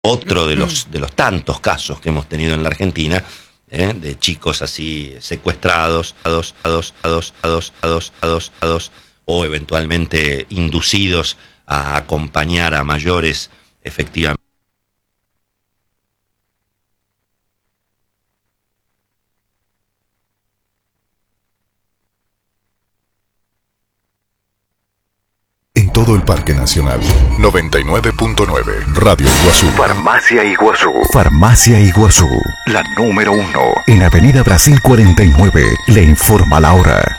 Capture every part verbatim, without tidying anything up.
otro de los, de los tantos casos que hemos tenido en la Argentina, ¿eh? De chicos así secuestrados, a dos, a dos, a dos, a dos, a dos, a dos, a dos, o eventualmente inducidos a acompañar a mayores, efectivamente. En todo el Parque Nacional. noventa y nueve punto nueve. Radio Iguazú. Farmacia Iguazú. Farmacia Iguazú. La número uno. En Avenida Brasil cuarenta y nueve. Le informa la hora.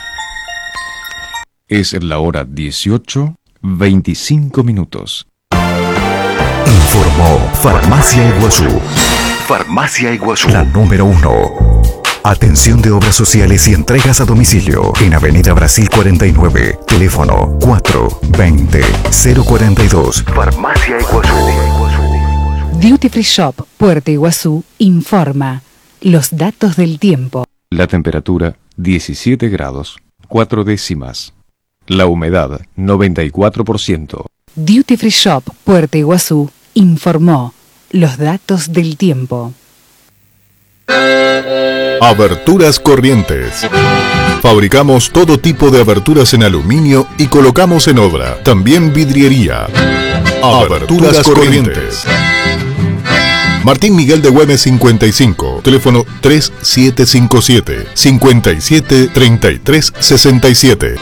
Es la hora dieciocho, veinticinco minutos. Informó Farmacia Iguazú. Farmacia Iguazú. La número uno. Atención de obras sociales y entregas a domicilio en Avenida Brasil cuarenta y nueve. Teléfono cuatro veinte cero cuarenta y dos. Farmacia Iguazú. Duty Free Shop Puerto Iguazú informa los datos del tiempo. La temperatura diecisiete grados, cuatro décimas. La humedad noventa y cuatro por ciento. Duty Free Shop Puerto Iguazú informó los datos del tiempo. Aberturas Corrientes. Fabricamos todo tipo de aberturas en aluminio y colocamos en obra. También vidriería. Aberturas Corrientes. Martín Miguel de Güemes cincuenta y cinco. Teléfono tres siete cinco siete, cinco siete, tres tres seis siete.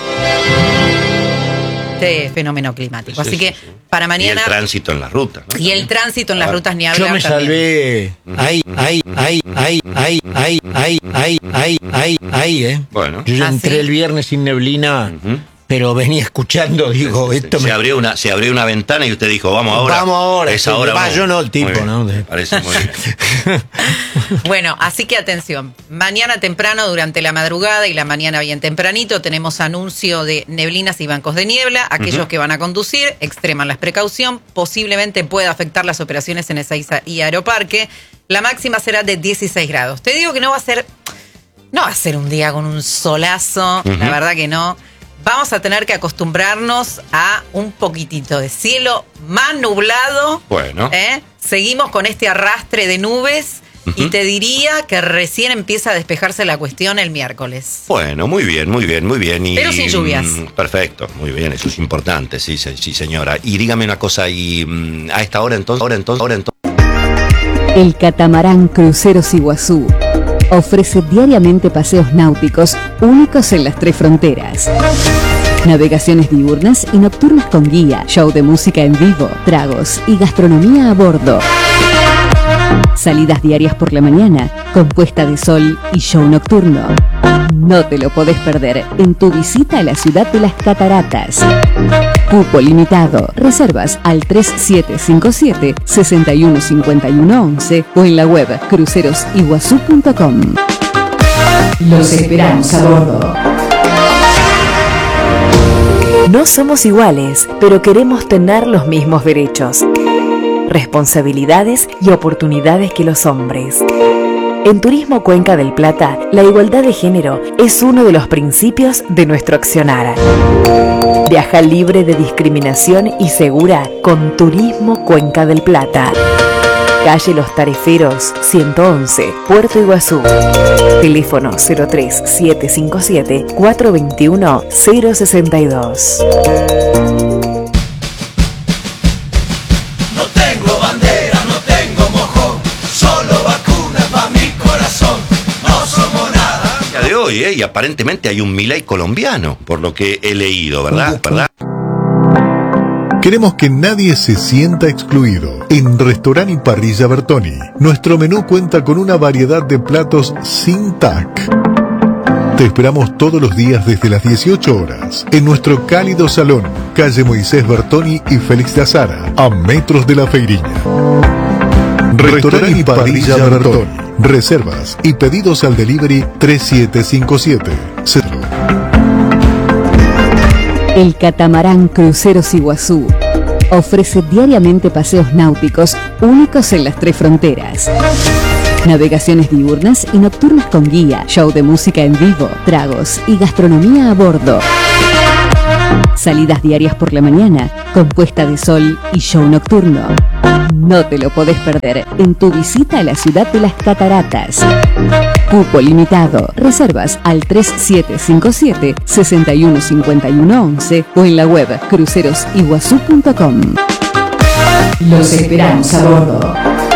Este fenómeno climático. Sí, Así sí, que sí. para mañana. Y el tránsito en las rutas, ¿no? Y el tránsito en las rutas ni hablar. Yo me también. salvé. Ahí, ahí, ahí, ahí, ahí, ahí, ahí, ahí, ahí, ahí, ahí, eh. Bueno. Yo ya ¿Ah, entré sí? el viernes sin neblina, Ujú. pero venía escuchando, digo, esto se, me. abrió una, se abrió una ventana y usted dijo, vamos ahora. Vamos ahora, Es sí, ahora. va, vamos. yo no, el tipo, Muy bien, ¿no? me parece muy bien. Bueno, así que atención. Mañana temprano, durante la madrugada y la mañana bien tempranito, tenemos anuncio de neblinas y bancos de niebla. Aquellos Ujú. que van a conducir, extreman la precaución. Posiblemente pueda afectar las operaciones en Ezeiza y Aeroparque. La máxima será de dieciséis grados. Te digo que no va a ser, no va a ser un día con un solazo. Ujú. La verdad que no. Vamos a tener que acostumbrarnos a un poquitito de cielo más nublado. Bueno. ¿Eh? Seguimos con este arrastre de nubes. Y te diría que recién empieza a despejarse la cuestión el miércoles. Bueno, muy bien, muy bien, muy bien. Y, Pero sin lluvias. mm, Perfecto, muy bien, eso es importante, sí, sí, sí, señora. Y dígame una cosa, y mm, a esta hora entonces, ahora entonces, ahora entonces. El catamarán Cruceros Iguazú ofrece diariamente paseos náuticos únicos en las tres fronteras. Navegaciones diurnas y nocturnas con guía, show de música en vivo, tragos y gastronomía a bordo. Salidas diarias por la mañana, con puesta de sol y show nocturno. No te lo podés perder en tu visita a la ciudad de las cataratas. Cupo limitado. Reservas al tres siete cinco siete, seis uno cinco uno once o en la web cruceros iguazú punto com. Los esperamos a bordo. No somos iguales, pero queremos tener los mismos derechos, responsabilidades y oportunidades que los hombres. En Turismo Cuenca del Plata, la igualdad de género es uno de los principios de nuestro accionar. Viaja libre de discriminación y segura con Turismo Cuenca del Plata. Calle Los Tariferos, ciento once, Puerto Iguazú. Teléfono cero tres siete cinco siete, cuatro dos uno, cero seis dos. No tengo bandera, no tengo mojón, solo vacunas pa' mi corazón. No somos nada. Día de hoy, ¿eh? Y aparentemente hay un Milei colombiano, por lo que he leído, ¿verdad? ¿Verdad? Queremos que nadie se sienta excluido. En Restaurant y Parrilla Bertoni, nuestro menú cuenta con una variedad de platos sin T A C. Te esperamos todos los días desde las dieciocho horas en nuestro cálido salón, calle Moisés Bertoni y Félix de Azara, a metros de la Feiriña. Restaurant y Parrilla Bertoni. Reservas y pedidos al delivery tres siete cinco siete. El catamarán Cruceros Iguazú ofrece diariamente paseos náuticos únicos en las tres fronteras. Navegaciones diurnas y nocturnas con guía, show de música en vivo, tragos y gastronomía a bordo. Salidas diarias por la mañana, con puesta de sol y show nocturno. No te lo podés perder en tu visita a la ciudad de las cataratas. Cupo limitado. Reservas al tres siete cinco siete, seis uno cinco uno once o en la web cruceros iguazú punto com. Los esperamos a bordo.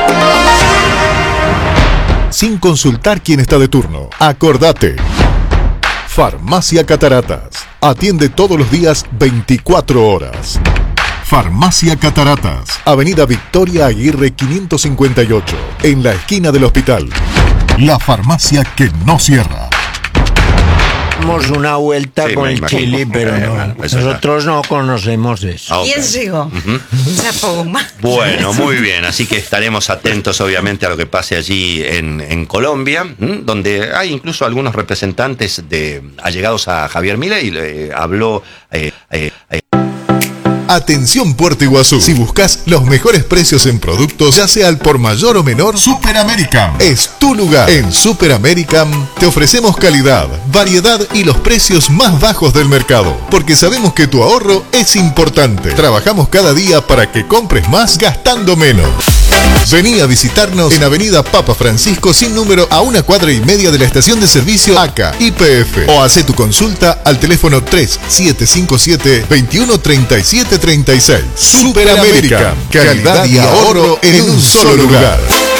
Sin consultar quién está de turno. Acordate. Farmacia Cataratas. Atiende todos los días veinticuatro horas. Farmacia Cataratas. Avenida Victoria Aguirre quinientos cincuenta y ocho. En la esquina del hospital. La farmacia que no cierra. Damos una vuelta Sí, con me el imagino. Chile, pero Eh, no. bueno, eso Nosotros no conocemos eso. Ah, ok. ¿Quién llegó? Ujú. Ya fue más. Bueno, muy bien, así que estaremos atentos obviamente a lo que pase allí en, en Colombia, ¿m? Donde hay incluso algunos representantes de allegados a Javier Milei. Eh, habló eh, eh, eh, Atención Puerto Iguazú. Si buscas los mejores precios en productos, ya sea al por mayor o menor, Super American es tu lugar. En Super American te ofrecemos calidad, variedad y los precios más bajos del mercado, porque sabemos que tu ahorro es importante. Trabajamos cada día para que compres más gastando menos. Vení a visitarnos en Avenida Papa Francisco sin número a una cuadra y media de la estación de servicio A C A Y P F o hace tu consulta al teléfono tres siete cinco siete, veintiuno treinta y siete treinta y seis. Super América, calidad y ahorro en un solo lugar.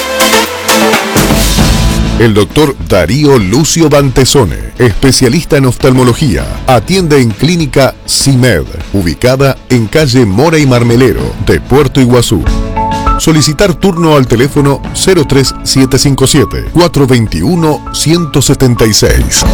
El doctor Darío Lucio Bantesone, especialista en oftalmología, atiende en Clínica CIMED, ubicada en calle Mora y Marmelero de Puerto Iguazú. Solicitar turno al teléfono cero tres siete cinco siete, cuatro dos uno, uno siete seis.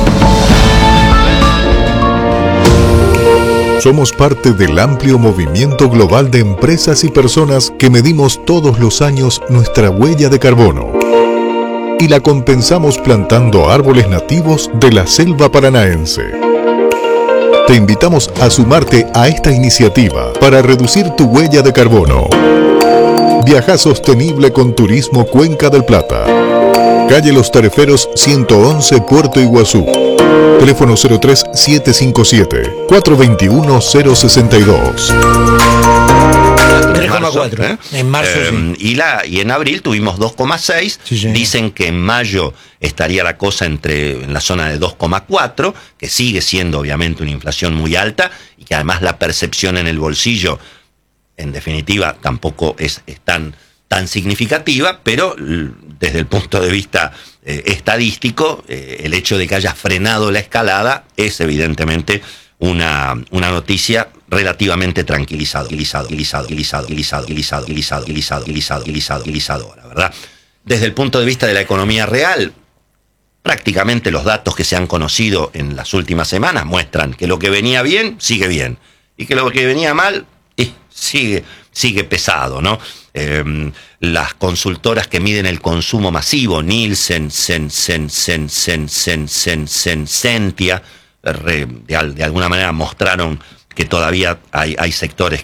Somos parte del amplio movimiento global de empresas y personas que medimos todos los años nuestra huella de carbono y la compensamos plantando árboles nativos de la selva paranaense. Te invitamos a sumarte a esta iniciativa para reducir tu huella de carbono. Viaja sostenible con Turismo Cuenca del Plata. Calle Los Tareferos ciento once, Puerto Iguazú. Teléfono cero tres siete cinco siete, cuatro dos uno, cero seis dos. tres coma cuatro. ¿eh? En marzo, Eh, y, la, y en abril tuvimos dos coma seis. Sí, señor. Dicen que en mayo estaría la cosa entre en la zona de dos coma cuatro, que sigue siendo obviamente una inflación muy alta y que además la percepción en el bolsillo, en definitiva, tampoco es, es tan, tan significativa, pero l- desde el punto de vista eh, estadístico, eh, el hecho de que haya frenado la escalada es evidentemente una, una noticia relativamente tranquilizado, tranquilizado, tranquilizado, tranquilizado, tranquilizado, tranquilizado, tranquilizado, tranquilizado, tranquilizado, tranquilizadora, ¿verdad? Desde el punto de vista de la economía real, prácticamente los datos que se han conocido en las últimas semanas muestran que lo que venía bien sigue bien y que lo que venía mal eh, sigue, sigue pesado, ¿no? Eh, las consultoras que miden el consumo masivo, Nielsen, Sen, Sen, Sen, Sen, Sen, Sen, Sen, Sentia, re- de, al- de alguna manera mostraron que todavía hay, hay sectores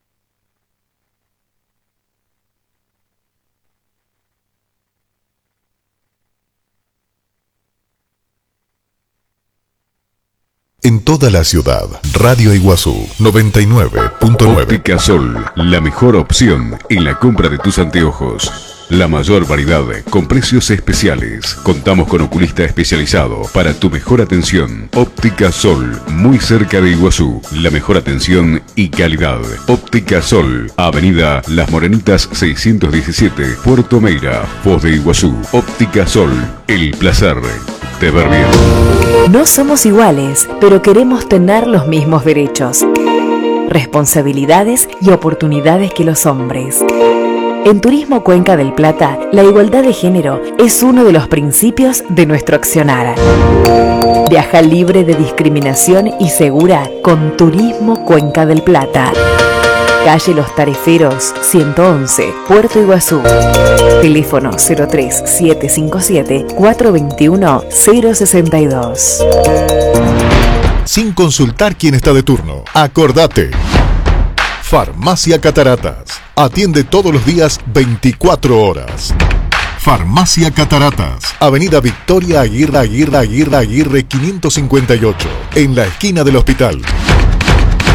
En toda la ciudad, Radio Iguazú noventa y nueve punto nueve. Óptica Sol, la mejor opción en la compra de tus anteojos. La mayor variedad con precios especiales. Contamos con oculista especializado para tu mejor atención. Óptica Sol, muy cerca de Iguazú. La mejor atención y calidad. Óptica Sol, Avenida Las Morenitas seiscientos diecisiete, Puerto Meira, Foz de Iguazú. Óptica Sol, el placer de ver bien. No somos iguales, pero queremos tener los mismos derechos, responsabilidades y oportunidades que los hombres. En Turismo Cuenca del Plata, la igualdad de género es uno de los principios de nuestro accionar. Viaja libre de discriminación y segura con Turismo Cuenca del Plata. Calle Los Tareferos, ciento once, Puerto Iguazú. Teléfono cero tres siete cinco siete, cuatro dos uno, cero seis dos. Sin consultar quién está de turno. Acordate. Farmacia Cataratas. Atiende todos los días veinticuatro horas. Farmacia Cataratas. Avenida Victoria Aguirre Aguirre Aguirre Aguirre quinientos cincuenta y ocho. En la esquina del hospital.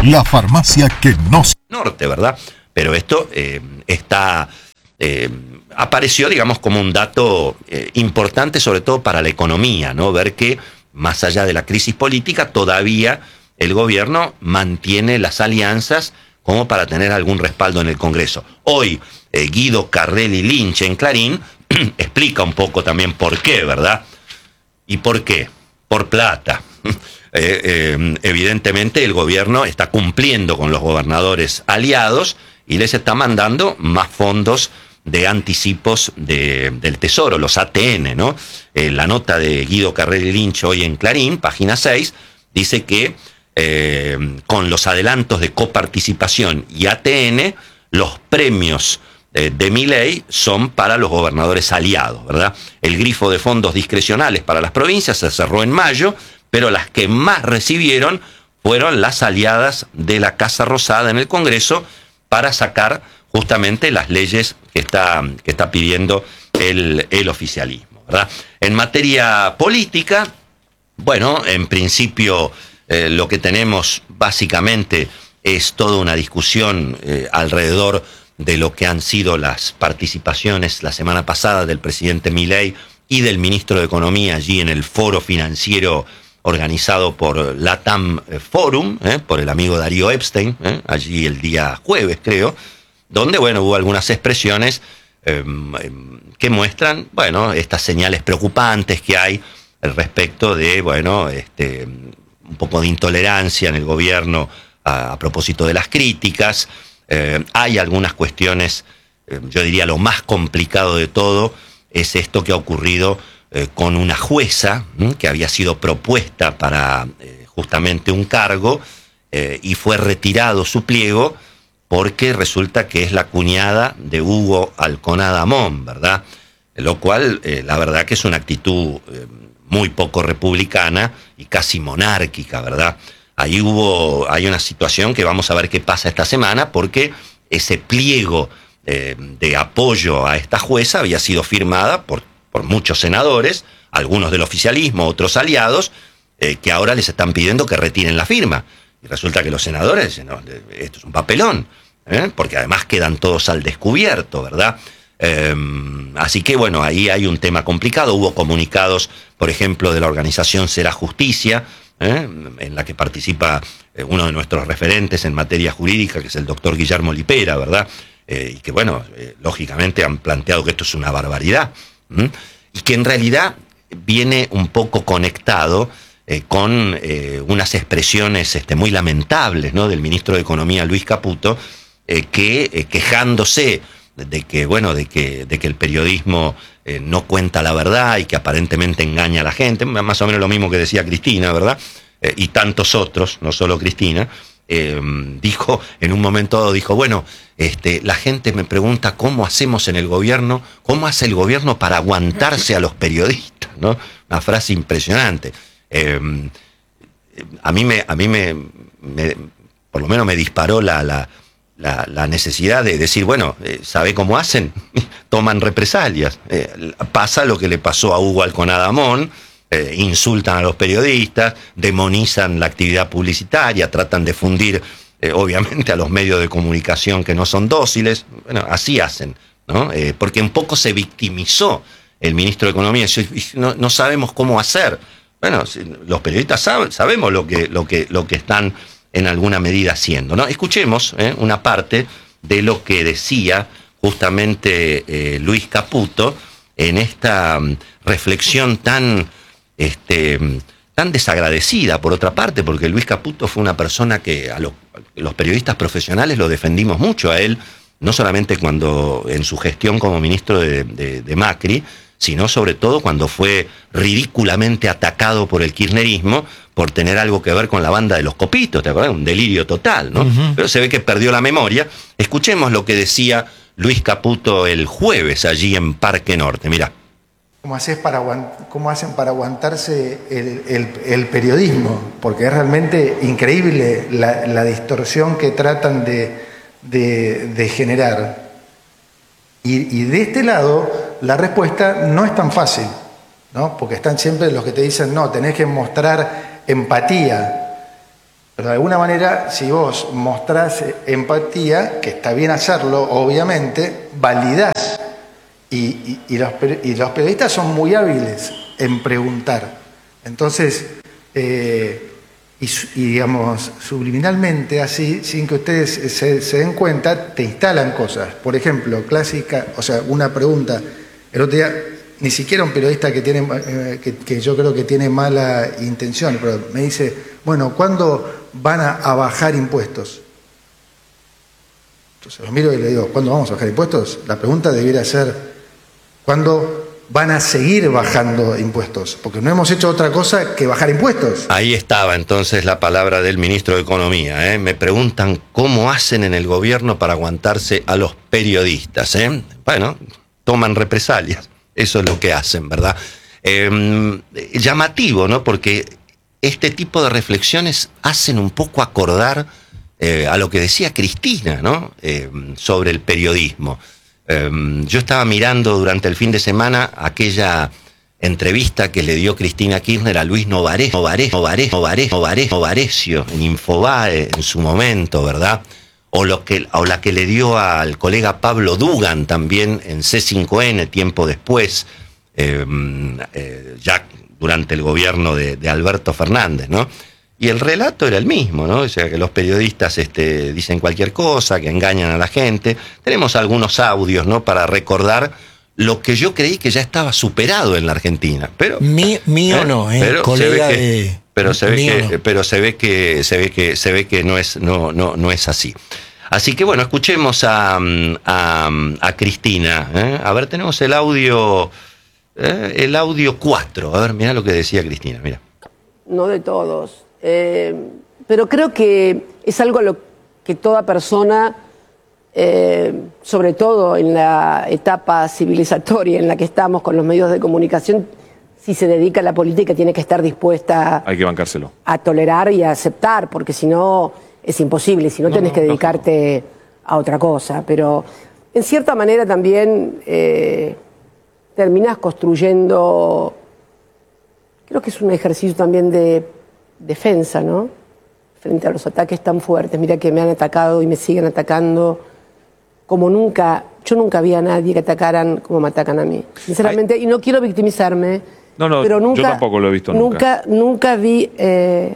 La farmacia que no se... Norte, ¿verdad? Pero esto eh, está... Eh, apareció, digamos, como un dato eh, importante, sobre todo para la economía, ¿no? Ver que, más allá de la crisis política, todavía el gobierno mantiene las alianzas como para tener algún respaldo en el Congreso. Hoy, eh, Guido Carrelli Lynch en Clarín explica un poco también por qué, ¿verdad? ¿Y por qué? Por plata. Eh, eh, evidentemente el gobierno está cumpliendo con los gobernadores aliados y les está mandando más fondos de anticipos de, del Tesoro, los A T N, ¿no? Eh, la nota de Guido Carrelli Lynch hoy en Clarín, página seis, dice que eh, con los adelantos de coparticipación y A T N, los premios eh, de Milei son para los gobernadores aliados, ¿verdad? El grifo de fondos discrecionales para las provincias se cerró en mayo, pero las que más recibieron fueron las aliadas de la Casa Rosada en el Congreso para sacar justamente las leyes que está, que está pidiendo el, el oficialismo, ¿verdad? En materia política, bueno, en principio eh, lo que tenemos básicamente es toda una discusión eh, alrededor de lo que han sido las participaciones la semana pasada del presidente Milei y del ministro de Economía allí en el foro financiero organizado por LATAM Forum, eh, por el amigo Darío Epstein, eh, allí el día jueves, creo, donde, bueno, hubo algunas expresiones eh, que muestran, bueno, estas señales preocupantes que hay respecto de, bueno, este, un poco de intolerancia en el gobierno a, a propósito de las críticas. Eh, hay algunas cuestiones, eh, yo diría lo más complicado de todo es esto que ha ocurrido eh, con una jueza ¿m? que había sido propuesta para eh, justamente un cargo eh, y fue retirado su pliego porque resulta que es la cuñada de Hugo Alconada Amón, ¿verdad? Lo cual, eh, la verdad que es una actitud eh, muy poco republicana y casi monárquica, ¿verdad? Ahí hubo, hay una situación que vamos a ver qué pasa esta semana, porque ese pliego eh, de apoyo a esta jueza había sido firmada por, por muchos senadores, algunos del oficialismo, otros aliados, eh, que ahora les están pidiendo que retiren la firma. Y resulta que los senadores dicen, no, esto es un papelón, ¿eh? Porque además quedan todos al descubierto, ¿verdad? Eh, así que bueno, ahí hay un tema complicado. Hubo comunicados, por ejemplo, de la organización Será Justicia, ¿eh? en la que participa eh, uno de nuestros referentes en materia jurídica, que es el doctor Guillermo Lipera, ¿verdad? Eh, y que bueno, eh, lógicamente han planteado que esto es una barbaridad, ¿m? Y que en realidad viene un poco conectado eh, con eh, unas expresiones este, muy lamentables, ¿no? del ministro de Economía, Luis Caputo, eh, que eh, quejándose de que, bueno, de que, de que el periodismo eh, no cuenta la verdad y que aparentemente engaña a la gente, más o menos lo mismo que decía Cristina, ¿verdad? Eh, y tantos otros, no solo Cristina, eh, dijo, en un momento dado dijo, bueno, este, la gente me pregunta cómo hacemos en el gobierno, cómo hace el gobierno para aguantarse a los periodistas, ¿no? Una frase impresionante. Eh, a mí me, a mí me, me, por lo menos me disparó la, la La, la necesidad de decir, bueno, eh, ¿sabe cómo hacen? Toman represalias. Eh, pasa lo que le pasó a Hugo Alconada Amón, eh, insultan a los periodistas, demonizan la actividad publicitaria, tratan de fundir, eh, obviamente, a los medios de comunicación que no son dóciles. Bueno, así hacen, ¿no? Eh, porque un poco se victimizó el ministro de Economía, no, no sabemos cómo hacer. Bueno, los periodistas saben, sabemos lo que, lo que, lo que están en alguna medida haciendo, ¿no? Escuchemos eh, una parte de lo que decía justamente eh, Luis Caputo en esta um, reflexión tan, este, tan desagradecida, por otra parte, porque Luis Caputo fue una persona que a lo, los periodistas profesionales lo defendimos mucho a él, no solamente cuando en su gestión como ministro de, de, de Macri, sino sobre todo cuando fue ridículamente atacado por el kirchnerismo por tener algo que ver con la banda de los Copitos, ¿te acuerdas? Un delirio total, ¿no? Uh-huh. Pero se ve que perdió la memoria. Escuchemos lo que decía Luis Caputo el jueves allí en Parque Norte, mirá. ¿Cómo, haces para aguant- cómo hacen para aguantarse el, el, el periodismo? Porque es realmente increíble la, la distorsión que tratan de, de, de generar. Y, y de este lado, la respuesta no es tan fácil, ¿no? Porque están siempre los que te dicen, no, tenés que mostrar empatía. Pero de alguna manera, si vos mostrás empatía, que está bien hacerlo, obviamente, validás. Y, y, y, los, y los periodistas son muy hábiles en preguntar. Entonces, eh, y, y digamos, subliminalmente, así, sin que ustedes se, se den cuenta, te instalan cosas. Por ejemplo, clásica, o sea, una pregunta. El otro día, ni siquiera un periodista que, tiene, eh, que, que yo creo que tiene mala intención, pero me dice, bueno, ¿cuándo van a, a bajar impuestos? Entonces lo miro y le digo, ¿cuándo vamos a bajar impuestos? La pregunta debiera ser, ¿cuándo van a seguir bajando impuestos? Porque no hemos hecho otra cosa que bajar impuestos. Ahí estaba entonces la palabra del ministro de Economía. ¿eh? Me preguntan cómo hacen en el gobierno para aguantarse a los periodistas. ¿eh? Bueno, toman represalias. Eso es lo que hacen, ¿verdad? Eh, llamativo, ¿no? Porque este tipo de reflexiones hacen un poco acordar eh, a lo que decía Cristina, ¿no? Eh, sobre el periodismo. Eh, yo estaba mirando durante el fin de semana aquella entrevista que le dio Cristina Kirchner a Luis Novares, Novares, Novares, Novares, Novares, Novarecio en Infobae en su momento, ¿verdad? O, lo que, o la que le dio al colega Pablo Dugan también en C cinco N tiempo después, eh, eh, ya durante el gobierno de, de Alberto Fernández, ¿no? Y el relato era el mismo, ¿no? O sea, que los periodistas este, dicen cualquier cosa, que engañan a la gente. Tenemos algunos audios, ¿no? Para recordar lo que yo creí que ya estaba superado en la Argentina. Pero Mi, mío eh, no, eh, pero colega se ve que, de... pero se ve mío que, no. pero se ve que, se ve que, se ve que no es, no, no, no es así. Así que bueno, escuchemos a, a, a Cristina. ¿eh? A ver, tenemos el audio, eh, el audio cuatro. A ver, mira lo que decía Cristina, mira. No de todos, eh, pero creo que es algo a lo que toda persona, eh, sobre todo en la etapa civilizatoria en la que estamos con los medios de comunicación, si se dedica a la política tiene que estar dispuesta Hay que bancárselo. a tolerar y a aceptar, porque si no es imposible, si no, no tenés no, que dedicarte lógico. a otra cosa. Pero en cierta manera también eh, terminás construyendo, creo que es un ejercicio también de defensa, ¿no? Frente a los ataques tan fuertes. Mira que me han atacado y me siguen atacando como nunca. Yo nunca vi a nadie que atacaran como me atacan a mí, sinceramente. Ay. Y no quiero victimizarme, no, no, pero nunca, yo tampoco lo he visto nunca. Nunca, nunca vi eh,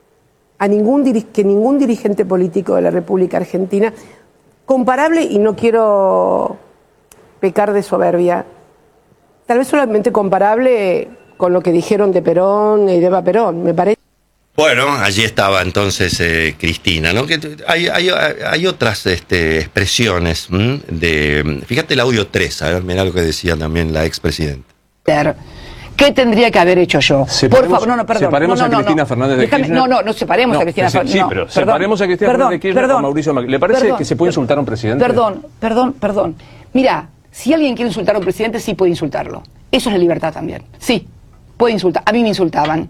a ningún diri- que ningún dirigente político de la República Argentina, comparable, y no quiero pecar de soberbia, tal vez solamente comparable con lo que dijeron de Perón y de Eva Perón, me parece. Bueno, allí estaba entonces eh, Cristina, ¿no? Que hay, hay, hay otras este, expresiones ¿m? de... Fíjate el audio tres, a ver, mirá lo que decía también la expresidenta. ¿Qué tendría que haber hecho yo? Separemos, Por favor, no, no, perdón. Separemos no, no, a Cristina no, Fernández de Déjame, Kirchner. No, no, no separemos no, a Cristina Fernández. Sí, no, pero perdón, separemos a Cristina perdón, Fernández de Kirchner perdón, con Mauricio Macri. ¿Le parece perdón, que se puede insultar a un presidente? Perdón, perdón, perdón. Mira, si alguien quiere insultar a un presidente, sí puede insultarlo. Eso es la libertad también. Sí, puede insultar. A mí me insultaban.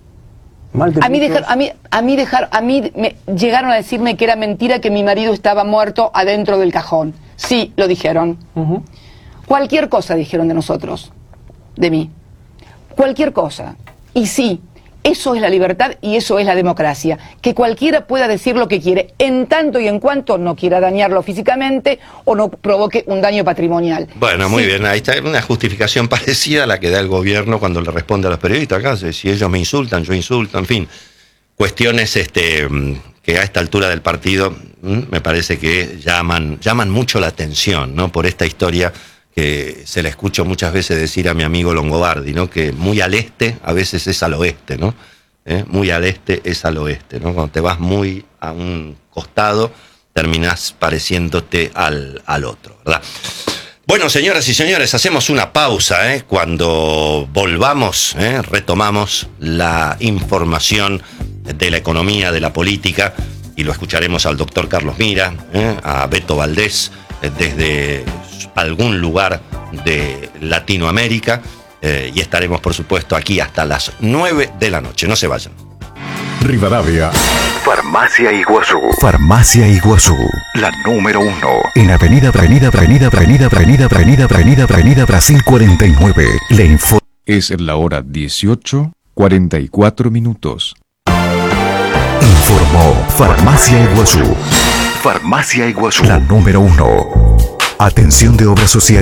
A mí, dejar, a, mí, a mí dejar, a mí me llegaron a decirme que era mentira que mi marido estaba muerto adentro del cajón. Sí, lo dijeron. Uh-huh. Cualquier cosa dijeron de nosotros, de mí. Cualquier cosa. Y sí, eso es la libertad y eso es la democracia. Que cualquiera pueda decir lo que quiere, en tanto y en cuanto no quiera dañarlo físicamente o no provoque un daño patrimonial. Bueno, muy sí. bien, ahí está una justificación parecida a la que da el gobierno cuando le responde a los periodistas. Acá, si ellos me insultan, yo insulto, en fin. Cuestiones este, que a esta altura del partido me parece que llaman, llaman mucho la atención, ¿no? Por esta historia que se la escucho muchas veces decir a mi amigo Longobardi, ¿no? Que muy al este a veces es al oeste, ¿no? ¿Eh? Muy al este es al oeste, ¿no? Cuando te vas muy a un costado, terminás pareciéndote al, al otro, ¿verdad? Bueno, señoras y señores, hacemos una pausa, ¿eh? Cuando volvamos, ¿eh? retomamos la información de la economía, de la política, y lo escucharemos al doctor Carlos Mira, ¿eh? a Beto Valdés, eh, desde algún lugar de Latinoamérica, eh, y estaremos por supuesto aquí hasta las nueve de la noche. No se vayan. Rivadavia. Farmacia Iguazú. Farmacia Iguazú. La número uno. En Avenida Avenida Avenida Avenida Avenida Avenida Avenida Avenida Brasil cuarenta y nueve. Le info. Es la hora dieciocho, cuarenta y cuatro minutos. Info Informó Farmacia Iguazú. Farmacia Iguazú, la número uno. Atención de obras sociales.